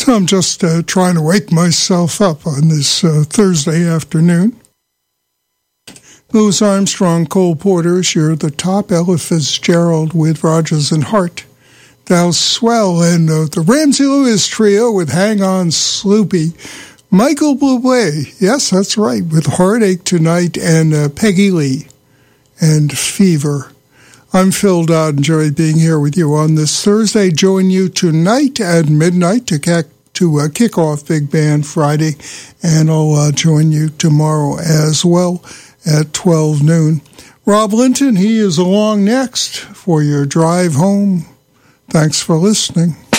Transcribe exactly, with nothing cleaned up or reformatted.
So I'm just uh, trying to wake myself up on this uh, Thursday afternoon. Louis Armstrong, Cole Porter's You're the Top, Ella Fitzgerald with Rodgers and Hart, Thou Swell, and uh, the Ramsey Lewis Trio with Hang On Sloopy, Michael Bublé, yes, that's right, with Heartache Tonight, and uh, Peggy Lee and Fever. I'm Phil Dodd. Enjoy being here with you on this Thursday. Join you tonight at midnight to, ca- to uh, kick off Big Band Friday, and I'll uh, join you tomorrow as well at twelve noon. Rob Linton, he is along next for your drive home. Thanks for listening.